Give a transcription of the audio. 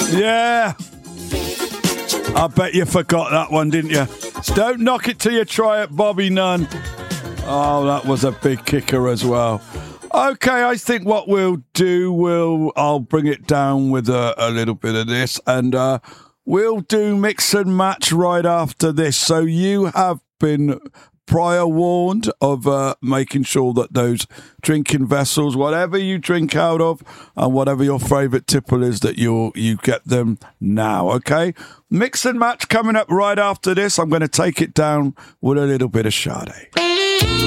Yeah. I bet you forgot that one, didn't you? Don't knock it till you try it, Bobby Nunn. Oh, that was a big kicker as well. Okay, I think what we'll do, I'll bring it down with a little bit of this, and we'll do mix and match right after this. So you have been prior warned of making sure that those drinking vessels, whatever you drink out of, and whatever your favourite tipple is, that you get them now, okay? Mix and match coming up right after this. I'm going to take it down with a little bit of Sade.